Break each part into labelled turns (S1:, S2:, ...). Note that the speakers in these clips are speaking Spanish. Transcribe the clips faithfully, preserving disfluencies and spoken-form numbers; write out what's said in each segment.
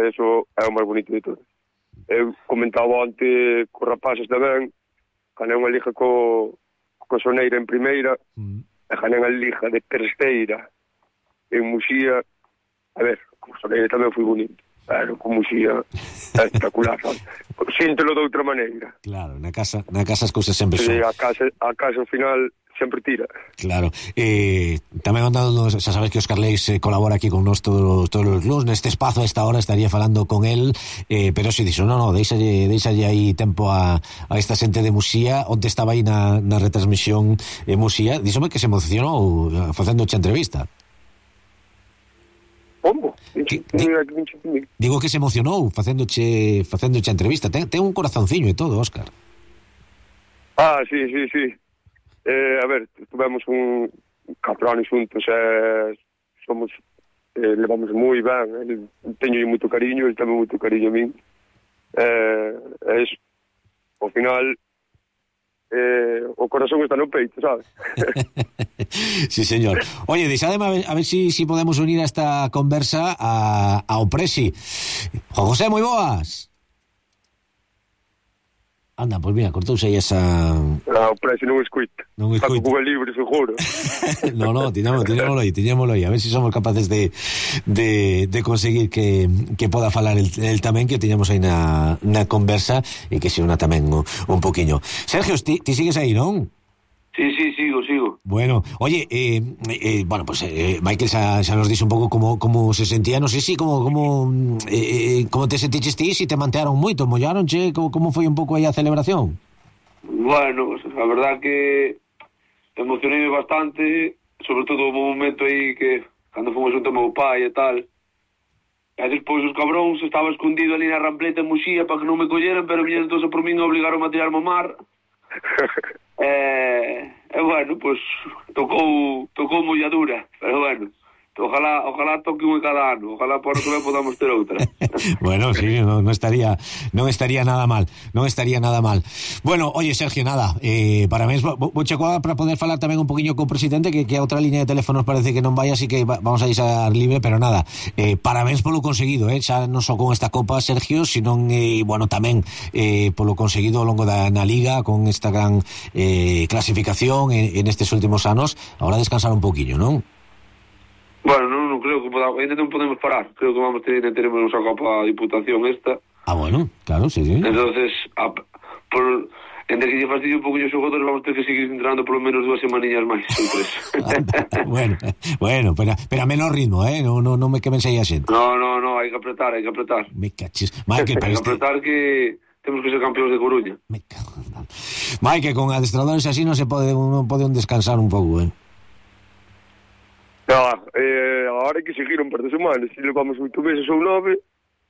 S1: eso é o máis bonito de todo. Eu comentaba onte co rapaces tamén, ganei unha liga co, co Soneira en primeira, mm. e ganei unha liga de terceira en Muxía. A ver, co Soneira tamén foi bonito, pero con Muxía é espectacular, sabe? Síntelo de outra maneira.
S2: Claro, na casa, na casa as cousas sempre
S1: sí,
S2: son.
S1: a casa, a casa ao final sempre tira.
S2: Claro. Eh, tamén andando, xa sabes que Óscar Leis eh, colabora aquí con nós todos, todos os luns. Neste espazo a esta hora estaría falando con él, eh, pero se dixo, no, no, deixalle, deixalle aí tempo a, a esta xente de Muxía, onde estaba aí na, na retransmisión en Muxía. Díxome que se emocionou facéndoche entrevista.
S1: Como?
S2: Que, di, digo que se emocionou facéndoche facéndoche entrevista. Ten, ten un corazonciño e todo, Óscar.
S1: Ah, sí, sí, sí. Eh, a ver, tuvemos un catro anos juntos, eh, somos, eh, levamos moi ben, el, teño moito cariño, el tamén moito cariño a min. Eh, é iso. Ao final, eh, o corazón está no peito, sabes?
S2: Sí, señor. Oye, deixademe a ver, a ver si, si podemos unir a esta conversa a, ao Presi. Juan José, moi boas. Anda, pois pues mira, cortouse aí esa...
S1: Ah, o Presi non escuita.
S2: Non escuita.
S1: Está con libre, seguro.
S2: No, no, tiñámolo, tiñámolo aí, tiñámolo aí. A ver se si somos capaces de, de, de conseguir que, que poda falar el, el tamén, que o tiñamos aí na, na conversa, e que se una tamén un, un poquinho. Sergio, ti, ti sigues aí, non?
S3: Sí, sí, sigo, sigo.
S2: Bueno, oye, eh, eh, bueno, pues eh, Michael xa, xa nos dixe un pouco como, como se sentía, non sei si, como como, eh, como te sentiches ti, si te mantearon moito, mollaronche, como, como foi un pouco aí a celebración?
S3: Bueno, a verdad que emocionei bastante, sobre todo o momento aí que, cando fomos junto ao meu pai e tal, e despois os cabróns estaba escondido ali na rampleta en Muxía para que non me colleran, pero viñeron todos por min, obligaron a tirarme ao mar. E, e bueno, pues tocou tocou molladura, pero bueno, ojalá ojalá toque un cada ano, ojalá por que podamos ter outra.
S2: Bueno, sí, no, no estaría non estaría nada mal, non estaría nada mal. Bueno, oye, Sergio, nada, eh, parabéns, vou checoar para poder falar tamén un poquinho co presidente, que, que a outra línea de teléfonos parece que non vai, así que va, vamos a deixar libre, pero nada, eh, parabéns polo conseguido, eh, xa non só con esta Copa, Sergio, sino, eh, bueno, tamén eh, polo conseguido ao longo da na Liga, con esta gran eh, clasificación en, en estes últimos anos. Ahora descansar un poquinho, non?
S3: Bueno, non, non creo que podamos, ainda non podemos parar. Creo que vamos a tener, teremos a Copa Diputación esta.
S2: Ah, bueno, claro, sí, sí.
S3: Entonces, a, por, entre que lle fastidio un pouco os xogadores, vamos ter que seguir entrenando polo menos dúas semaninhas máis, ou tres.
S2: Bueno, bueno, pero, pero a menor ritmo, eh? Non no, no me quemen aí a xente.
S3: No, no, no, hai que apretar, hai que apretar.
S2: Me cachis. Michael,
S3: hai que apretar este... que temos que ser campeóns de Coruña.
S2: Me cago. Michael, con adestradores así non se pode, non pode descansar un pouco, eh?
S1: No, eh, agora hai que seguir un par de semanas. Se levamos oito meses ou nove,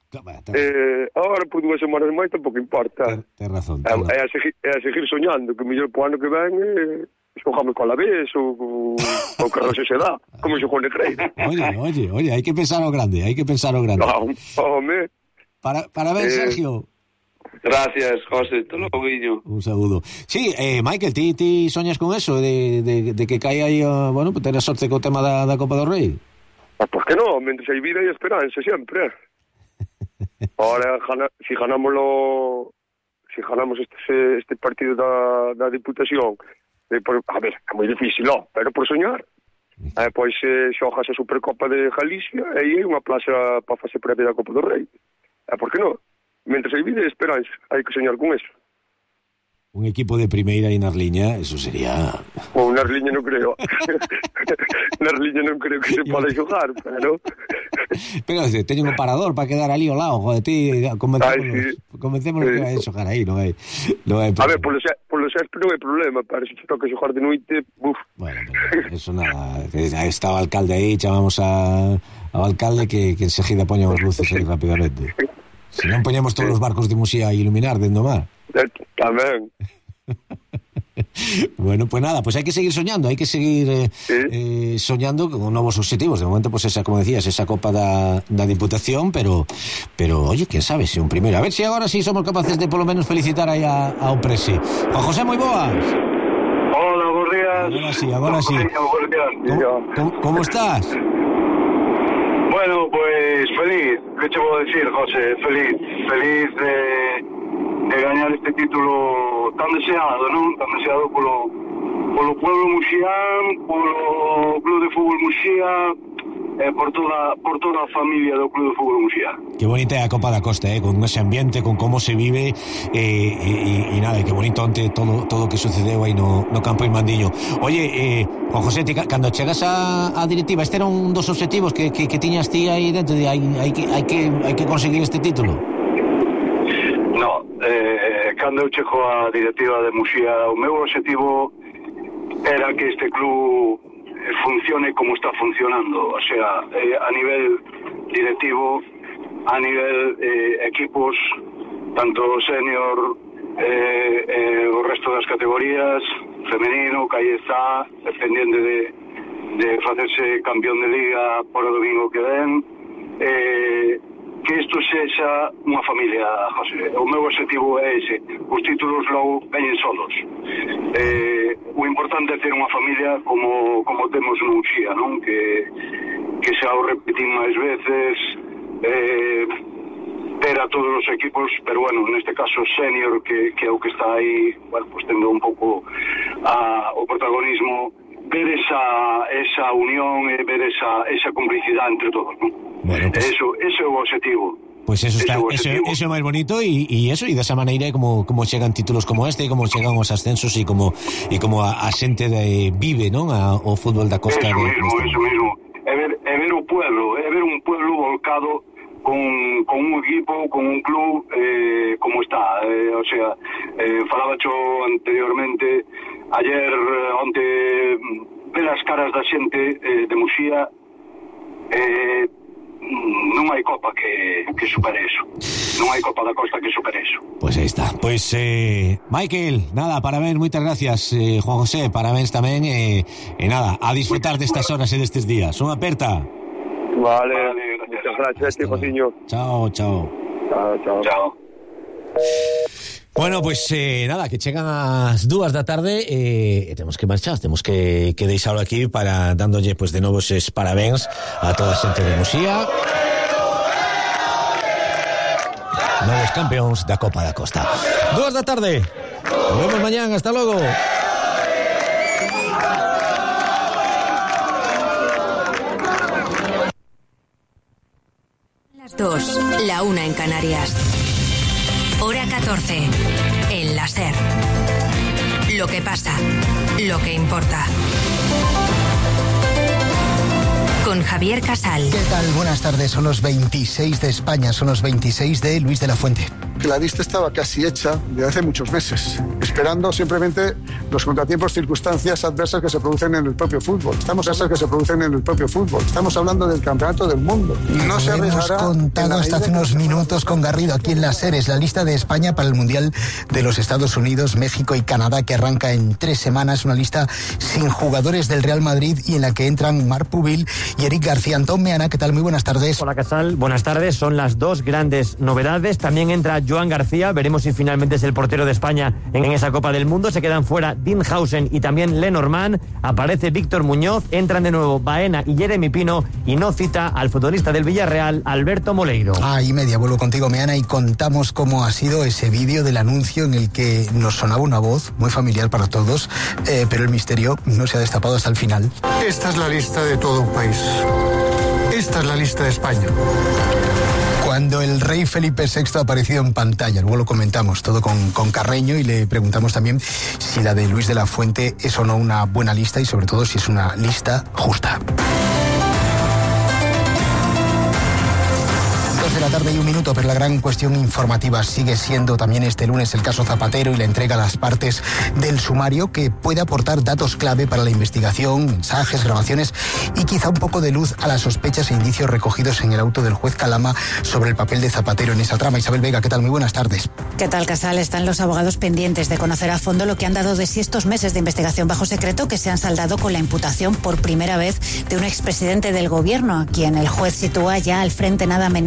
S1: eh, agora por dúas semanas máis tampouco importa.
S2: Ten razón.
S1: É, é, a seguir, é a seguir soñando, que mellor po ano que ven eh, xogamos con la vez ou o que Roxe se dá, como xogou Negreira.
S2: Oye, oye, oye, hai que pensar o grande, hai que pensar o grande.
S1: No, home.
S2: Para, parabéns, eh, Sergio.
S3: Gracias, José, te lo guiño.
S2: Un saludo. Sí, eh, Michael, ti, ti soñas con eso, de, de, de que caia aí, uh, bueno, pues tener sorte co tema da, da Copa do Rei?
S1: Ah, pues que no, mentre hai vida e esperanza, sempre. Ahora, jana, si ganámoslo, si ganamos este, este partido da, da Diputación, eh, por, a ver, é moi difícil, oh, pero por soñar. Eh, pois eh, xogas a Supercopa de Galicia e aí hai unha plaza para fase previa da Copa do Rei. Eh, por que non? Mentre hai vida e esperanza, hai que soñar con eso.
S2: Un equipo de primeira e Narliña, eso sería...
S1: Ou Narliña non creo. Narliña non creo que se pode xogar, pero...
S2: Pero teñen un parador para quedar ali ao lado, joder, ti convencémonos, sí. convencémonos sí. que vai xogar aí, non hai, non hai
S1: a ver, polo, xe, polo xespe non hai problema, pero se te toca xogar de noite, buf.
S2: Bueno, pero eso nada, está o alcalde aí, chamamos a, ao alcalde que, que enseguida poña as luces aí rapidamente. Se non poñemos todos os barcos de Muxía a iluminar dentro do mar.
S1: Tamén.
S2: Bueno, pues nada, pues hay que seguir soñando, hay que seguir eh, sí. eh, soñando con nuevos objetivos. De momento, pues esa, como decías, esa Copa da, da Diputación, pero, pero oye, quién sabe, si un primero. A ver si agora sí somos capaces de por lo menos felicitar aí a, ao Presi. Juan José, moi boas.
S4: Hola, buenos días.
S2: Agora sí, agora sí. ¿Cómo, cómo, ¿Cómo estás?
S4: Bueno, pues feliz, ¿qué te puedo decir, José? Feliz, feliz de, de ganar este título tan deseado, ¿no? Tan deseado por lo, por lo pueblo muxián, por lo Club de Fútbol Muxía, eh, por toda por toda a familia do Club de Fútbol Muxía.
S2: Qué bonita é a Copa da Costa, eh, con ese ambiente, con como se vive, eh, e, e nada, que bonito onte todo todo o que sucedeu aí no, no campo Irmandiño. Oye, eh, Juan José, ti, cando chegas a, a directiva, este era un dos objetivos que, que, que tiñas ti aí dentro, de hai, hai, que, hai, que, hai que conseguir este título?
S4: No, eh, cando eu chego a directiva de Muxía, o meu objetivo era que este club funcione como está funcionando, o sea, eh, a nivel directivo, a nivel eh, equipos, tanto senior, eh, eh, o resto das categorías, femenino, que aí está, dependiente de, de facerse campeón de liga por o domingo que ven, eh, que isto sexa unha familia, José. O meu objetivo é ese. Os títulos logo veñen solos. Eh, o importante é ter unha familia como, como temos no Muxía, non? Que, que xa o repetín máis veces, eh, ter a todos os equipos, pero bueno, neste caso senior, que, que é o que está aí, bueno, pues tendo un pouco a, o protagonismo, ver esa, esa unión e ver esa, esa complicidade entre todos, non?
S2: Bueno, pues,
S4: eso, ese é o objetivo.
S2: Pues eso está, eso, eso é máis bonito e, e eso, e desa maneira é como, como chegan títulos como este, e como chegan os ascensos e como e como a, a xente de, vive, non? A, o fútbol da costa.
S4: Eso
S2: de,
S4: mismo,
S2: de
S4: eso mismo. É ver, é ver o pueblo, é ver un pueblo volcado con, con un equipo, con un club eh, como está. Eh, o sea, eh, falaba cho anteriormente, ayer, onte, ver as caras da xente eh, de Muxía, eh, non hai copa que, que supere eso. Non hai Copa da Costa que supere eso.
S2: Pues aí está. Pues eh, Michael, nada, parabéns, moitas gracias, eh, Juan José, parabéns tamén, e eh, eh, nada, a disfrutar destas horas e destes días. Unha aperta.
S1: Vale, vale, muchas gracias, tío Josiño.
S2: Chao, chao.
S1: Chao, chao.
S4: Chao.
S2: Bueno, pues eh, nada, que chegan as dúas da tarde e eh, temos que marchar, temos que, que deixalo aquí para dándolle pues de novo eses parabéns a toda a xente de Muxía, novos campeóns da Copa da Costa. Dúas da tarde, nos vemos mañán, hasta logo.
S5: Las dos, la una en Canarias. Hora catorce, en la SER. Lo que pasa, lo que importa. Con Javier Casal.
S6: ¿Qué tal? Buenas tardes. Son los veintiséis de España, son los veintiséis de Luis de la Fuente.
S7: La lista estaba casi hecha desde hace muchos meses, esperando simplemente los contratiempos, circunstancias adversas que se producen en el propio fútbol. Estamos esas que se producen en el propio fútbol. Estamos hablando del campeonato del mundo.
S6: No se hemos contado hasta hace unos minutos con Garrido aquí en la SER. Es la lista de España para el Mundial de los Estados Unidos, México y Canadá, que arranca en tres semanas. Una lista sin jugadores del Real Madrid y en la que entran Marc Pubil y Eric García. Antón Meana, ¿qué tal? Muy buenas tardes.
S8: Hola, Casal. Buenas tardes. Son las dos grandes novedades. También entra Joan García. Veremos si finalmente es el portero de España en esa Copa del Mundo. Se quedan fuera Dean Hausen y también Lenormand. Aparece Víctor Muñoz. Entran de nuevo Baena y Jeremy Pino. Y no cita al futbolista del Villarreal, Alberto Moleiro.
S6: Ah, y media. Vuelvo contigo, Meana, y contamos cómo ha sido ese vídeo del anuncio en el que nos sonaba una voz muy familiar para todos, eh, pero el misterio no se ha destapado hasta el final.
S7: Esta es la lista de todo un país. Esta es la lista de España.
S6: Cuando el rey Felipe sexto ha aparecido en pantalla, luego lo comentamos todo con, con Carreño y le preguntamos también si la de Luis de la Fuente es o no una buena lista y sobre todo si es una lista justa. De la tarde y un minuto, pero la gran cuestión informativa sigue siendo también este lunes el caso Zapatero y la entrega a las partes del sumario que puede aportar datos clave para la investigación, mensajes, grabaciones y quizá un poco de luz a las sospechas e indicios recogidos en el auto del juez Calama sobre el papel de Zapatero en esa trama. Isabel Vega, ¿qué tal? Muy buenas tardes.
S9: ¿Qué tal, Casal? Están los abogados pendientes de conocer a fondo lo que han dado de sí estos meses de investigación bajo secreto que se han saldado con la imputación por primera vez de un expresidente del gobierno, a quien el juez sitúa ya al frente nada menos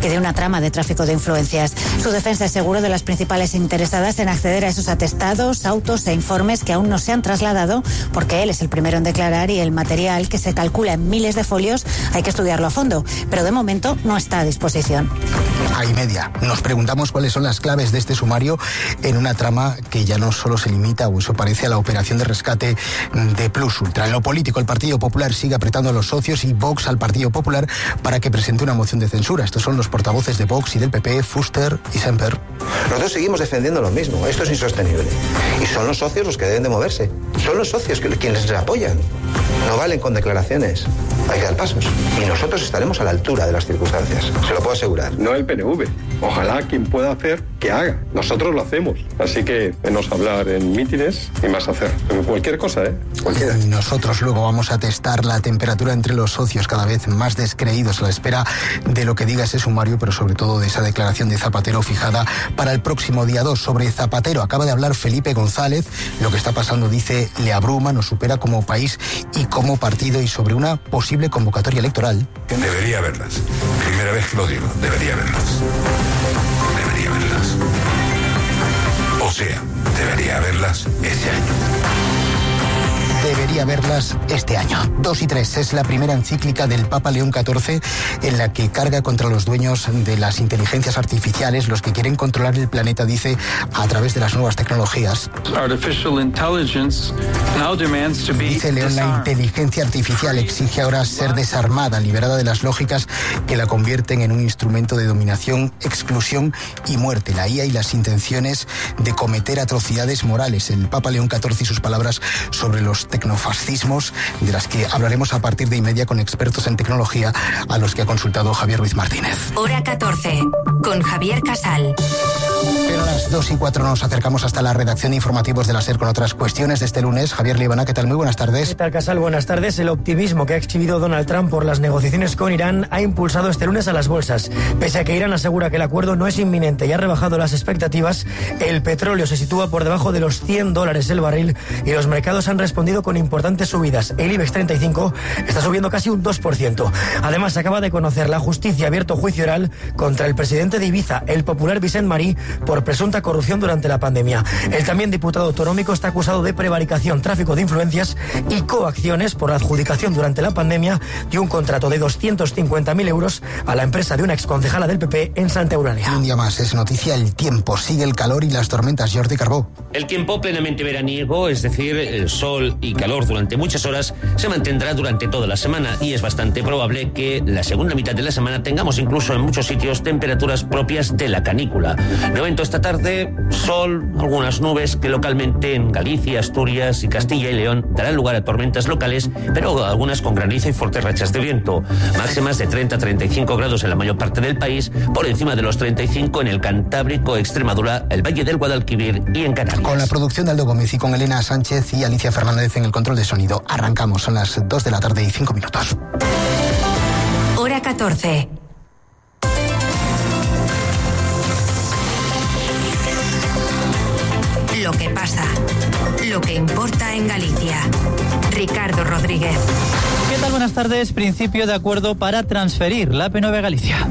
S9: y de una trama de tráfico de influencias. Su defensa es seguro de las principales interesadas en acceder a esos atestados, autos e informes que aún no se han trasladado, porque él es el primero en declarar y el material, que se calcula en miles de folios, hay que estudiarlo a fondo, pero de momento no está a disposición.
S6: A y media. Nos preguntamos cuáles son las claves de este sumario en una trama que ya no solo se limita, o eso parece, a la operación de rescate de Plus Ultra. En lo político, el Partido Popular sigue apretando a los socios y Vox al Partido Popular para que presente una moción de censura. Estos son los portavoces de Vox y del P P, Fuster y Semper.
S10: Nosotros seguimos defendiendo lo mismo. Esto es insostenible. Y son los socios los que deben de moverse. Son los socios que, quienes les apoyan. No valen con declaraciones. Hay que dar pasos. Y nosotros estaremos a la altura de las circunstancias. Se lo puedo asegurar.
S11: No el P N V. Ojalá quien pueda hacer, que haga. Nosotros lo hacemos. Así que menos hablar en mítines y más hacer. En cualquier cosa, ¿eh? Cualquiera.
S6: Y nosotros luego vamos a testar la temperatura entre los socios, cada vez más descreídos a la espera de lo que diga ese sumario, pero sobre todo de esa declaración de Zapatero fijada para el próximo día dos. Sobre Zapatero acaba de hablar Felipe González. Lo que está pasando, dice, le abruma, nos supera como país y como partido, y sobre una posible convocatoria electoral.
S12: Debería haberlas. Primera vez que lo digo, debería haberlas. Debería haberlas. O sea, debería haberlas este año.
S6: Debería verlas este año. Dos y tres es la primera encíclica del Papa León catorce en la que carga contra los dueños de las inteligencias artificiales, los que quieren controlar el planeta, dice, a través de las nuevas tecnologías. Dice León, la inteligencia artificial exige ahora ser desarmada, liberada de las lógicas que la convierten en un instrumento de dominación, exclusión y muerte. La I A y las intenciones de cometer atrocidades morales. El Papa León catorce y sus palabras sobre los tecnofascismos, de las que hablaremos a partir de y media con expertos en tecnología, a los que ha consultado Javier Ruiz Martínez.
S5: Hora catorce, con Javier Casal.
S6: Pero a las dos y cuatro nos acercamos hasta la redacción de informativos de la SER con otras cuestiones de este lunes. Javier Líbana, ¿qué tal? Muy buenas tardes.
S13: ¿Qué tal, Casal? Buenas tardes. El optimismo que ha exhibido Donald Trump por las negociaciones con Irán ha impulsado este lunes a las bolsas. Pese a que Irán asegura que el acuerdo no es inminente y ha rebajado las expectativas, el petróleo se sitúa por debajo de los cien dólares el barril y los mercados han respondido con importantes subidas. El IBEX treinta y cinco está subiendo casi un dos por ciento. Además, se acaba de conocer la justicia ha abierto juicio oral contra el presidente de Ibiza, el popular Vicent Marí, por presunta corrupción durante la pandemia. El también diputado autonómico está acusado de prevaricación, tráfico de influencias y coacciones por la adjudicación durante la pandemia de un contrato de doscientos cincuenta mil euros a la empresa de una exconcejala del P P en Santa Eulalia.
S6: Un día más es noticia el tiempo. Sigue el calor y las tormentas. Jordi Carbó.
S14: El tiempo plenamente veraniego, es decir, el sol y calor durante muchas horas, se mantendrá durante toda la semana y es bastante probable que la segunda mitad de la semana tengamos incluso en muchos sitios temperaturas propias de la canícula. No evento esta tarde, sol, algunas nubes que localmente en Galicia, Asturias y Castilla y León darán lugar a tormentas locales, pero algunas con granizo y fuertes rachas de viento. Máximas de treinta a treinta y cinco grados en la mayor parte del país, por encima de los treinta y cinco en el Cantábrico, Extremadura, el Valle del Guadalquivir y en Canarias.
S6: Con la producción de Aldo Gómez y con Elena Sánchez y Alicia Fernández en el control de sonido. Arrancamos, son las dos de la tarde y cinco minutos.
S5: Hora catorce. Lo que pasa, lo que importa en Galicia. Ricardo Rodríguez.
S15: ¿Qué tal? Buenas tardes. Principio de acuerdo para transferir la P nueve a Galicia.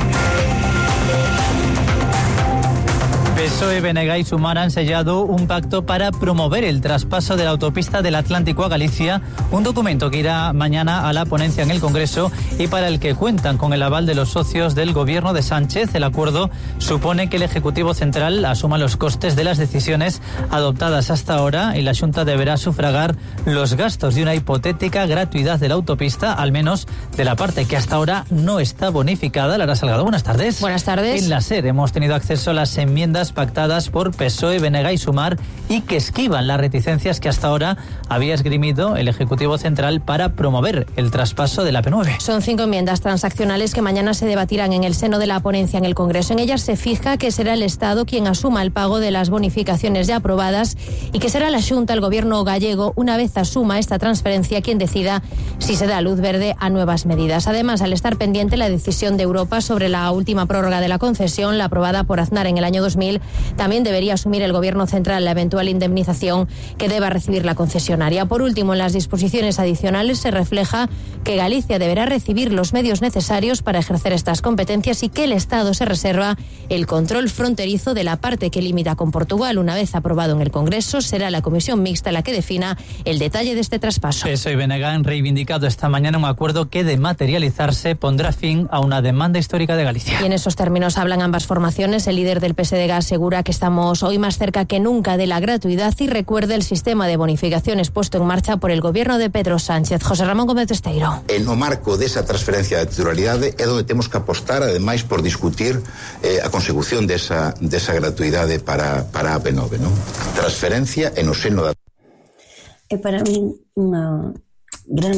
S15: P S O E, B N G y Sumar han sellado un pacto para promover el traspaso de la autopista del Atlántico a Galicia, un documento que irá mañana a la ponencia en el Congreso y para el que cuentan con el aval de los socios del gobierno de Sánchez. El acuerdo supone que el Ejecutivo Central asuma los costes de las decisiones adoptadas hasta ahora y la Xunta deberá sufragar los gastos de una hipotética gratuidad de la autopista, al menos de la parte que hasta ahora no está bonificada. Lara Salgado, buenas tardes.
S16: Buenas tardes.
S15: En la SER hemos tenido acceso a las enmiendas pactadas por P S O E, B N G y Sumar y que esquivan las reticencias que hasta ahora había esgrimido el Ejecutivo Central para promover el traspaso de la P nueve.
S16: Son cinco enmiendas transaccionales que mañana se debatirán en el seno de la ponencia en el Congreso. En ellas se fija que será el Estado quien asuma el pago de las bonificaciones ya aprobadas y que será la Xunta, el Gobierno gallego, una vez asuma esta transferencia, quien decida si se da luz verde a nuevas medidas. Además, al estar pendiente la decisión de Europa sobre la última prórroga de la concesión, la aprobada por Aznar en el año dos mil, También debería asumir el Gobierno central la eventual indemnización que deba recibir la concesionaria. Por último, en las disposiciones adicionales se refleja que Galicia deberá recibir los medios necesarios para ejercer estas competencias y que el Estado se reserva el control fronterizo de la parte que limita con Portugal. Una vez aprobado en el Congreso, será la comisión mixta la que defina el detalle de este traspaso.
S15: P S O e y B N G han reivindicado esta mañana un acuerdo que, de materializarse, pondrá fin a una demanda histórica de Galicia.
S16: Y en esos términos hablan ambas formaciones. El líder del P S D G asegura que estamos hoy más cerca que nunca de la gratuidad y recuerda el sistema de bonificaciones puesto en marcha por el gobierno de Pedro Sánchez. José Ramón Gómez Testeiro.
S17: En no marco desa transferencia de titularidade é onde temos que apostar, ademais, por discutir eh, a consecución desa, desa gratuidade para, para a P nove, non? Transferencia en o seno da...
S18: É para min unha gran...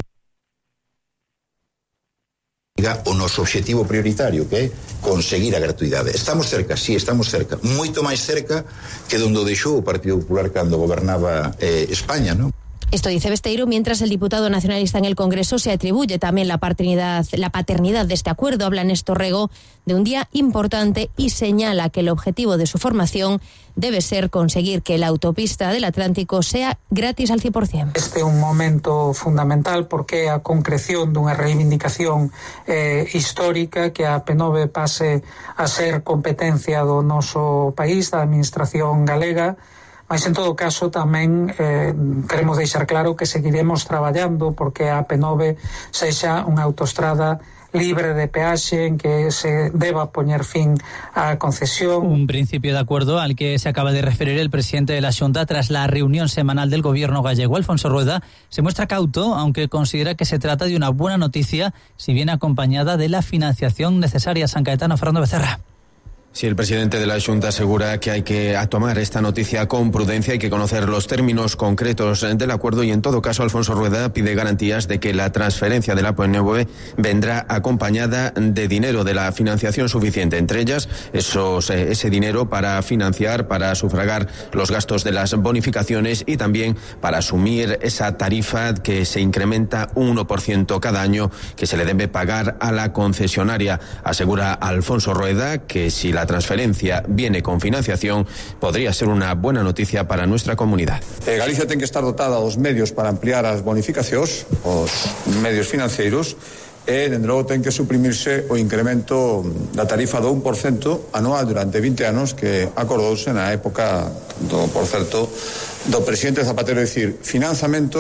S17: o noso obxectivo prioritario, que é conseguir a gratuidade. Estamos cerca, sí, estamos cerca. Moito máis cerca que donde o deixou o Partido Popular cando gobernaba eh, España, non?
S16: Esto dice Besteiro, mientras el diputado nacionalista en el Congreso se atribuye también la paternidad, la paternidad de este acuerdo. Habla Néstor Rego de un día importante y señala que el objetivo de su formación debe ser conseguir que la autopista del Atlántico sea gratis al cien por cien.
S19: Este é un momento fundamental porque a concreción dunha reivindicación eh, histórica que a P nove pase a ser competencia do noso país, da administración galega. Mas, en todo caso, tamén eh, queremos deixar claro que seguiremos traballando porque a P nove sexa unha autoestrada libre de peaxe en que se deba poñer fin á concesión.
S15: Un principio de acuerdo al que se acaba de referir el presidente de la Xunta tras la reunión semanal del gobierno gallego. Alfonso Rueda se muestra cauto, aunque considera que se trata de una buena noticia si viene acompañada de la financiación necesaria. San Caetano, Fernando Becerra.
S20: Sí, el presidente de la Xunta asegura que hay que tomar esta noticia con prudencia, hay que conocer los términos concretos del acuerdo y, en todo caso, Alfonso Rueda pide garantías de que la transferencia de la P nueve vendrá acompañada de dinero, de la financiación suficiente, entre ellas esos, ese dinero para financiar, para sufragar los gastos de las bonificaciones y también para asumir esa tarifa que se incrementa un uno por ciento cada año que se le debe pagar a la concesionaria. Asegura Alfonso Rueda que si la La transferencia viene con financiación, podría ser una buena noticia para nuestra comunidad.
S21: Eh, Galicia ten que estar dotada dos medios para ampliar as bonificacións, os medios financeiros, e, dende logo, ten que suprimirse o incremento da tarifa do un por cento anual durante vinte anos que acordouse na época do, por certo, do presidente Zapatero, é dicir, financiamento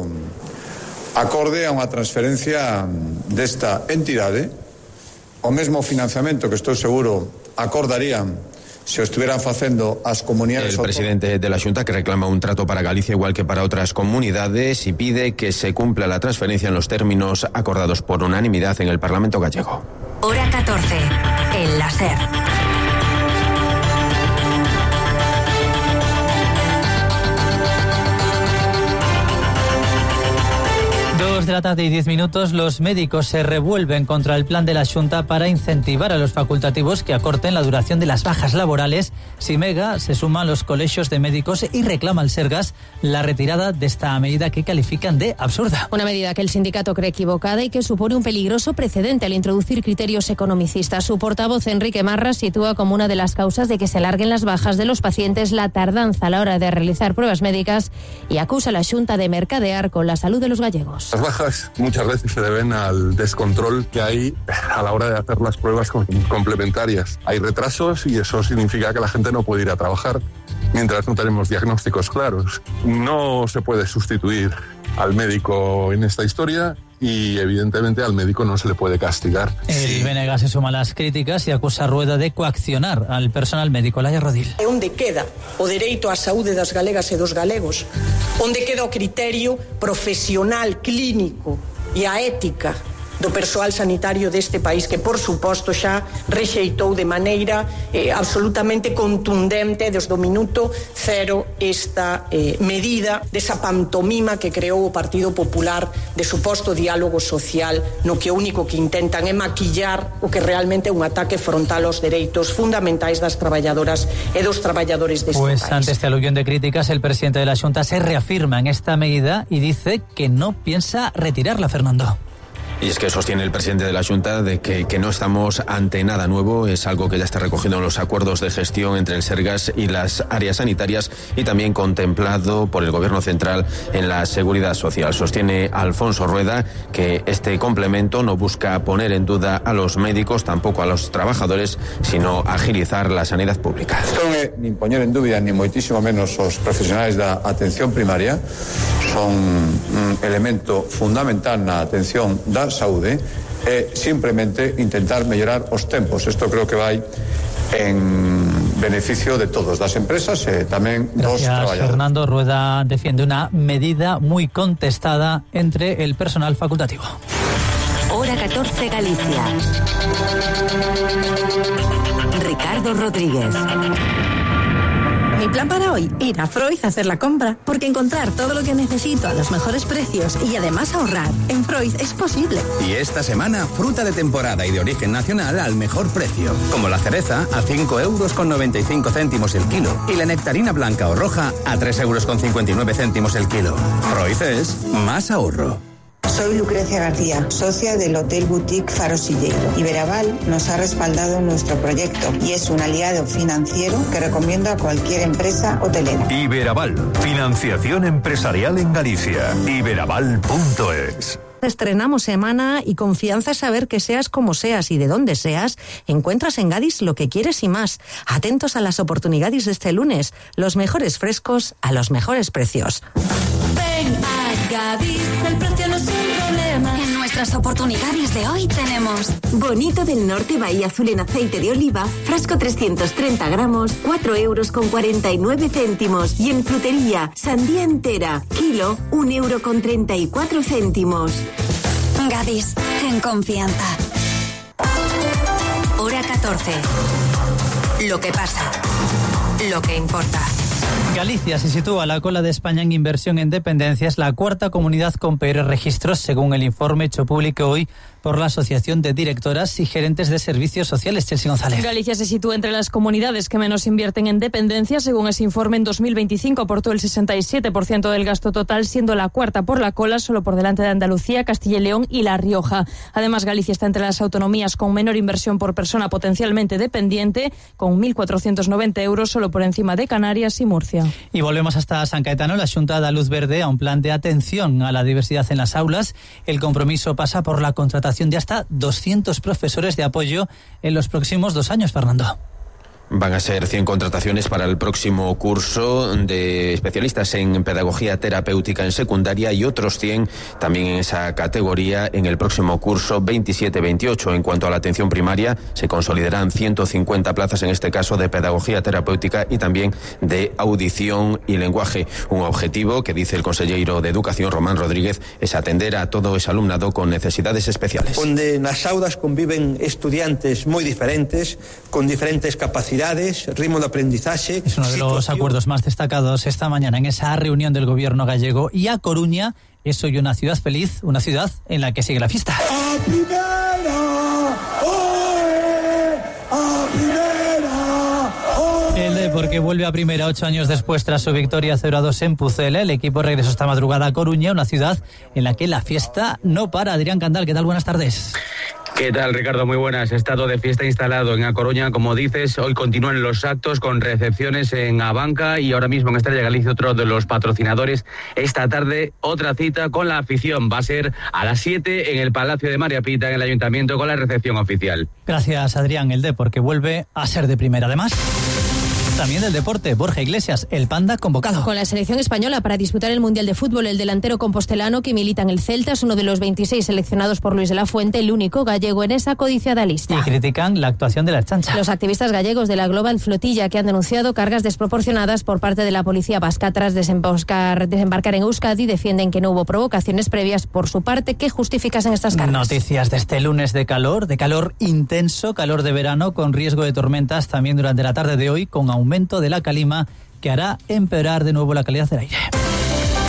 S21: acorde a unha transferencia desta entidade, o mesmo financiamento que estou seguro acordarían si o estuvieran facendo as comunidades.
S20: El presidente de la Xunta, que reclama un trato para Galicia igual que para otras comunidades, y pide que se cumpla la transferencia en los términos acordados por unanimidad en el Parlamento gallego.
S5: Hora catorce, en la SER.
S15: De la tarde y diez minutos, los médicos se revuelven contra el plan de la Xunta para incentivar a los facultativos que acorten la duración de las bajas laborales. Simega se suma a los colegios de médicos y reclama al Sergas la retirada de esta medida que califican de absurda.
S16: Una medida que el sindicato cree equivocada y que supone un peligroso precedente al introducir criterios economicistas. Su portavoz, Enrique Marras, sitúa como una de las causas de que se alarguen las bajas de los pacientes la tardanza a la hora de realizar pruebas médicas y acusa a la Xunta de mercadear con la salud de los gallegos.
S11: Las bajas muchas veces se deben al descontrol que hay a la hora de hacer las pruebas complementarias. Hay retrasos y eso significa que la gente no puede ir a trabajar mientras no tenemos diagnósticos claros. No se puede sustituir al médico en esta historia y evidentemente al médico no se le puede castigar.
S15: El B N G se suma a las críticas y acusa a Rueda de coaccionar al personal médico. Laia Rodil.
S22: Onde queda o dereito á saúde das galegas e dos galegos? Onde queda o criterio profesional, clínico e a ética do persoal sanitario deste país, que, por suposto, xa rexeitou de maneira eh, absolutamente contundente desde o minuto cero esta eh, medida desa pantomima que creou o Partido Popular de suposto diálogo social, no que o único que intentan é maquillar o que realmente é un ataque frontal aos dereitos fundamentais das traballadoras e dos traballadores deste
S15: pues,
S22: país.
S15: Pues ante este aluvión de críticas, el presidente de la Xunta se reafirma en esta medida y dice que no piensa retirarla, Fernando.
S20: Y es que sostiene el presidente de la Junta de que, que no estamos ante nada nuevo, es algo que ya está recogido en los acuerdos de gestión entre el Sergas y las áreas sanitarias y también contemplado por el Gobierno central en la Seguridad Social. Sostiene Alfonso Rueda que este complemento no busca poner en duda a los médicos, tampoco a los trabajadores, sino agilizar la sanidad pública.
S21: Isto non é nin poñer en dúbida, ni moitísimo menos os profesionais da atención primaria, son un elemento fundamental na atención da saúde, é simplemente intentar mellorar os tempos. Isto creo que vai en beneficio de todos, das empresas e tamén dos
S15: Gracias,
S21: traballadores.
S15: Fernando. Rueda defiende una medida muy contestada entre el personal facultativo.
S1: Hora catorce Galicia. Ricardo Rodríguez.
S3: Mi plan para hoy, ir a Freud a hacer la compra, porque encontrar todo lo que necesito a los mejores precios y además ahorrar en Freud es posible.
S23: Y esta semana, fruta de temporada y de origen nacional al mejor precio, como la cereza a cinco euros con noventa y cinco céntimos el kilo y la nectarina blanca o roja a tres euros con cincuenta y nueve céntimos el kilo. Freud es más ahorro.
S24: Soy Lucrecia García, socia del Hotel Boutique Faro Silleiro. Iberaval nos ha respaldado en nuestro proyecto y es un aliado financiero que recomiendo a cualquier empresa hotelera.
S25: Iberaval, financiación empresarial en Galicia. iberaval punto es.
S3: Estrenamos semana y confianza es saber que seas como seas y de donde seas, encuentras en Gadis lo que quieres y más. Atentos a las oportunidades de este lunes, los mejores frescos a los mejores precios.
S26: Ven a Gadis, el precio no es un problema. En nuestras oportunidades de hoy tenemos
S1: Bonito del Norte Bahía Azul en aceite de oliva, frasco trescientos treinta gramos, cuatro euros con cuarenta y nueve céntimos. Y en frutería, sandía entera, kilo, un euro con treinta y cuatro céntimos.
S26: Gadis, en confianza.
S5: Hora catorce. Lo que pasa. Lo que importa.
S15: Galicia se sitúa a la cola de España en inversión en dependencia. Es la cuarta comunidad con peores registros, según el informe hecho público hoy por la Asociación de Directoras y Gerentes de Servicios Sociales. Chelsea González.
S27: Galicia se sitúa entre las comunidades que menos invierten en dependencia. Según ese informe, en dos mil veinticinco aportó el sesenta y siete por ciento del gasto total, siendo la cuarta por la cola, solo por delante de Andalucía, Castilla y León y La Rioja. Además, Galicia está entre las autonomías con menor inversión por persona potencialmente dependiente, con mil cuatrocientos noventa euros, solo por encima de Canarias y Murcia.
S15: Y volvemos hasta San Caetano. La Xunta da luz verde a un plan de atención a la diversidad en las aulas. El compromiso pasa por la contratación de hasta doscientos profesores de apoyo en los próximos dos años, Fernando.
S20: Van a ser cien contrataciones para el próximo curso de especialistas en pedagogía terapéutica en secundaria y otros cien también en esa categoría en el próximo curso veintisiete veintiocho. En cuanto a la atención primaria, se consolidarán ciento cincuenta plazas, en este caso de pedagogía terapéutica y también de audición y lenguaje. Un objetivo que, dice el consejero de Educación, Román Rodríguez, es atender a todo ese alumnado con necesidades especiales.
S28: Donde nas aulas conviven estudiantes moi diferentes, con diferentes capacidades, ritmo de aprendizaje.
S15: Es uno de los situación... acuerdos más destacados esta mañana en esa reunión del gobierno gallego. Y A Coruña es hoy una ciudad feliz, una ciudad en la que sigue la fiesta.
S29: ¡A primera! ¡Oe! ¡A primera! ¡Oe!
S15: El Depor, que vuelve a primera ocho años después tras su victoria cero a dos en Pucela. El equipo regresó esta madrugada a Coruña, una ciudad en la que la fiesta no para. Adrián Candal, ¿qué tal? Buenas tardes.
S30: ¿Qué tal, Ricardo? Muy buenas. Estado de fiesta instalado en A Coruña. Como dices, hoy continúan los actos con recepciones en Abanca y ahora mismo en Estrella Galicia, otro de los patrocinadores. Esta tarde, otra cita con la afición. Va a ser a las siete en el Palacio de María Pita, en el Ayuntamiento, con la recepción oficial.
S15: Gracias, Adrián. El Depor, que vuelve a ser de primera. Además, también del deporte, Borja Iglesias, el Panda, convocado.
S16: Con la selección española para disputar el Mundial de Fútbol, el delantero compostelano que milita en el Celta es uno de los veintiséis seleccionados por Luis de la Fuente, el único gallego en esa codiciada lista.
S15: Y critican la actuación de la Chancha.
S16: Los activistas gallegos de la Global Flotilla, que han denunciado cargas desproporcionadas por parte de la policía vasca tras desembarcar, desembarcar en Euskadi, defienden que no hubo provocaciones previas por su parte que justificasen estas cargas.
S15: Noticias de este lunes de calor, de calor intenso, calor de verano, con riesgo de tormentas también durante la tarde de hoy, con aumento de la calima que hará empeorar de nuevo la calidad del aire.